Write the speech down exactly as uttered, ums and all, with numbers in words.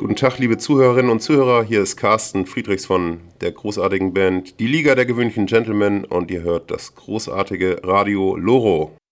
Guten Tag, liebe Zuhörerinnen und Zuhörer. Hier ist Carsten Friedrichs von der großartigen Band Die Liga der gewöhnlichen Gentlemen und ihr hört das großartige Radio Loro.